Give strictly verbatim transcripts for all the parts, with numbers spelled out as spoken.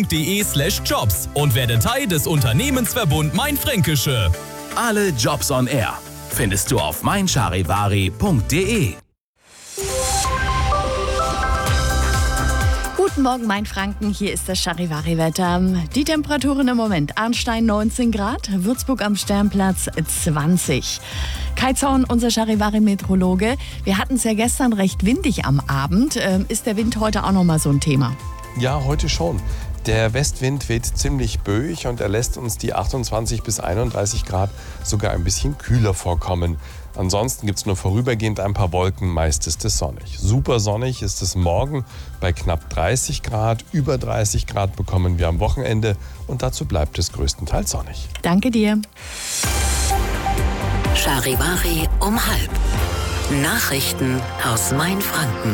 punkt de slash jobs und werde Teil des Unternehmensverbund Mainfränkische. Alle Jobs on Air findest du auf mein charivari punkt de. Guten Morgen, Mainfranken. Hier ist das Charivari-Wetter. Die Temperaturen im Moment: Arnstein neunzehn Grad, Würzburg am Sternplatz zwanzig. Kai Zorn, unser Charivari-Meteorologe. Wir hatten es ja gestern recht windig am Abend. Ist der Wind heute auch noch mal so ein Thema? Ja, heute schon. Der Westwind weht ziemlich böig und er lässt uns die achtundzwanzig bis einunddreißig Grad sogar ein bisschen kühler vorkommen. Ansonsten gibt es nur vorübergehend ein paar Wolken, meist ist es sonnig. Super sonnig ist es morgen bei knapp dreißig Grad. Über dreißig Grad bekommen wir am Wochenende und dazu bleibt es größtenteils sonnig. Danke dir. Charivari um halb. Nachrichten aus Mainfranken.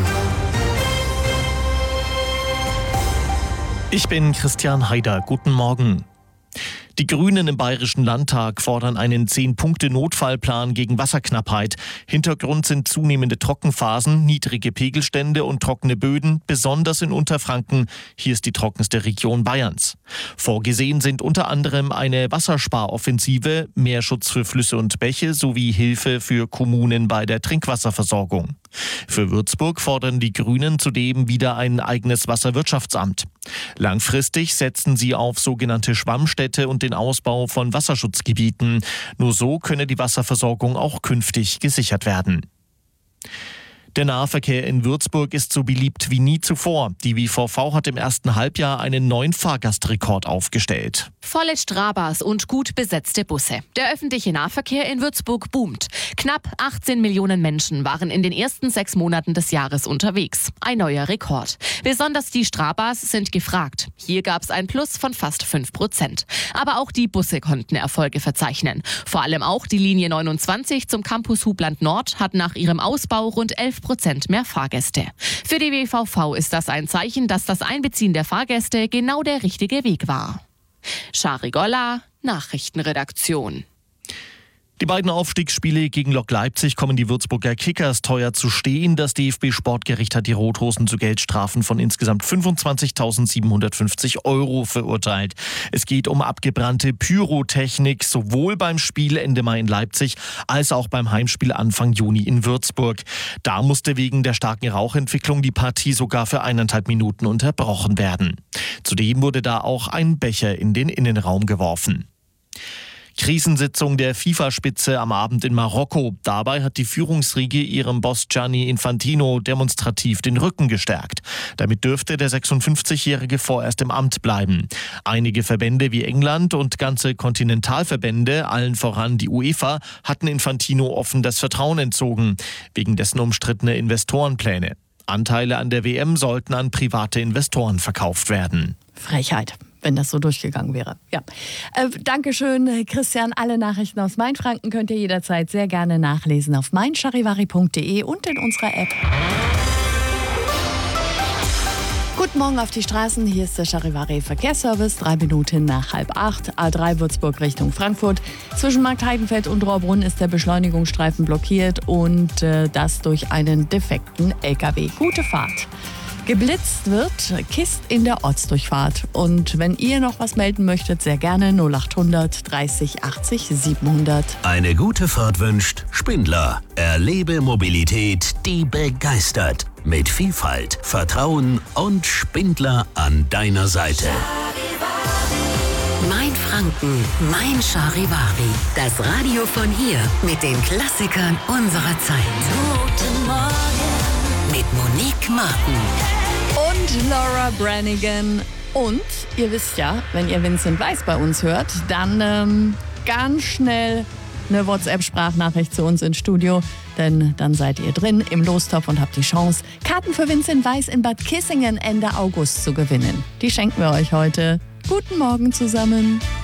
Ich bin Christian Haider. Guten Morgen. Die Grünen im Bayerischen Landtag fordern einen zehn-Punkte-Notfallplan gegen Wasserknappheit. Hintergrund sind zunehmende Trockenphasen, niedrige Pegelstände und trockene Böden, besonders in Unterfranken. Hier ist die trockenste Region Bayerns. Vorgesehen sind unter anderem eine Wassersparoffensive, mehr Schutz für Flüsse und Bäche sowie Hilfe für Kommunen bei der Trinkwasserversorgung. Für Würzburg fordern die Grünen zudem wieder ein eigenes Wasserwirtschaftsamt. Langfristig setzen sie auf sogenannte Schwammstädte und den Ausbau von Wasserschutzgebieten. Nur so könne die Wasserversorgung auch künftig gesichert werden. Der Nahverkehr in Würzburg ist so beliebt wie nie zuvor. Die W V V hat im ersten Halbjahr einen neuen Fahrgastrekord aufgestellt. Volle Strabas und gut besetzte Busse. Der öffentliche Nahverkehr in Würzburg boomt. Knapp achtzehn Millionen Menschen waren in den ersten sechs Monaten des Jahres unterwegs. Ein neuer Rekord. Besonders die Strabas sind gefragt. Hier gab es ein Plus von fast fünf Prozent. Aber auch die Busse konnten Erfolge verzeichnen. Vor allem auch die Linie neunundzwanzig zum Campus Hubland Nord hat nach ihrem Ausbau rund elf Prozent mehr Fahrgäste. Für die W V V ist das ein Zeichen, dass das Einbeziehen der Fahrgäste genau der richtige Weg war. Shari Golla, Nachrichtenredaktion. Die beiden Aufstiegsspiele gegen Lok Leipzig kommen die Würzburger Kickers teuer zu stehen. Das D F B-Sportgericht hat die Rot-Hosen zu Geldstrafen von insgesamt fünfundzwanzigtausendsiebenhundertfünfzig Euro verurteilt. Es geht um abgebrannte Pyrotechnik, sowohl beim Spiel Ende Mai in Leipzig als auch beim Heimspiel Anfang Juni in Würzburg. Da musste wegen der starken Rauchentwicklung die Partie sogar für eineinhalb Minuten unterbrochen werden. Zudem wurde da auch ein Becher in den Innenraum geworfen. Krisensitzung der FIFA-Spitze am Abend in Marokko. Dabei hat die Führungsriege ihrem Boss Gianni Infantino demonstrativ den Rücken gestärkt. Damit dürfte der sechsundfünfzigjährige vorerst im Amt bleiben. Einige Verbände wie England und ganze Kontinentalverbände, allen voran die UEFA, hatten Infantino offen das Vertrauen entzogen, wegen dessen umstrittene Investorenpläne. Anteile an der W M sollten an private Investoren verkauft werden. Frechheit, wenn das so durchgegangen wäre. Ja. Äh, Dankeschön, Christian. Alle Nachrichten aus Mainfranken könnt ihr jederzeit sehr gerne nachlesen auf mein charivari punkt de und in unserer App. Guten Morgen auf die Straßen. Hier ist der Charivari Verkehrsservice. Drei Minuten nach halb acht. A drei Würzburg Richtung Frankfurt. Zwischen Marktheidenfeld und Rohrbrunn ist der Beschleunigungsstreifen blockiert und äh, das durch einen defekten L K W. Gute Fahrt. Geblitzt wird Kist in der Ortsdurchfahrt. Und wenn ihr noch was melden möchtet, sehr gerne null achthundert dreißig achtzig siebenhundert. Eine gute Fahrt wünscht Spindler. Erlebe Mobilität, die begeistert. Mit Vielfalt, Vertrauen und Spindler an deiner Seite. Mainfranken, mein Charivari. Das Radio von hier mit den Klassikern unserer Zeit. Guten Morgen. Mit Monique Martin. Und Laura Branigan. Und ihr wisst ja, wenn ihr Vincent Weiss bei uns hört, dann ähm, ganz schnell eine WhatsApp-Sprachnachricht zu uns ins Studio. Denn dann seid ihr drin im Lostopf und habt die Chance, Karten für Vincent Weiss in Bad Kissingen Ende August zu gewinnen. Die schenken wir euch heute. Guten Morgen zusammen.